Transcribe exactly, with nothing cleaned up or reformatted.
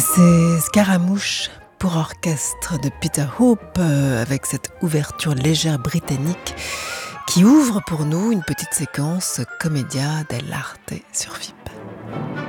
C'est Scaramouche pour orchestre de Peter Hope, euh, avec cette ouverture légère britannique qui ouvre pour nous une petite séquence Commedia dell'arte sur F I P.